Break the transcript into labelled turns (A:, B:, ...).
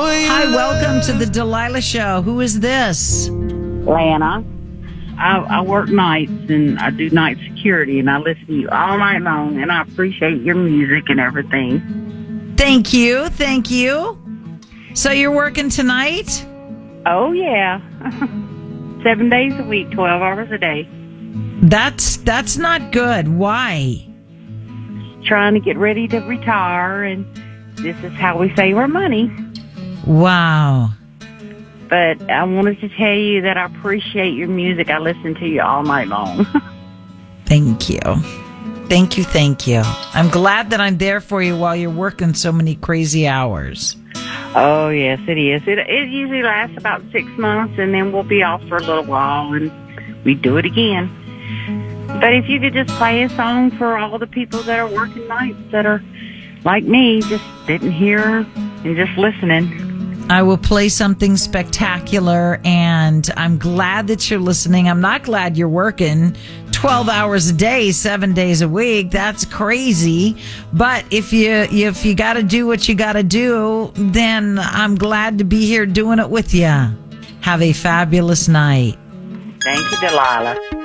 A: Hi, welcome to the Delilah Show. Who is this?
B: Lana. I work nights and I do night security and I listen to you all night long and I appreciate your music and everything.
A: Thank you. Thank you. So you're working tonight?
B: Oh, yeah. 7 days a week, 12 hours a day.
A: That's not good. Why?
B: Trying to get ready to retire and this is how we save our money.
A: Wow.
B: But I wanted to tell you that I appreciate your music. I listen to you all night long.
A: Thank you. Thank you. Thank you. I'm glad that I'm there for you while you're working so many crazy hours.
B: Oh, yes, it is. It usually lasts about 6 months, and then we'll be off for a little while, and we do it again. But if you could just play a song for all the people that are working nights that are like me, just sitting here and just listening.
A: I will play something spectacular, and I'm glad that you're listening. I'm not glad you're working 12 hours a day, 7 days a week. That's crazy. But if you got to do what you got to do, then I'm glad to be here doing it with you. Have a fabulous night.
B: Thank you, Delilah.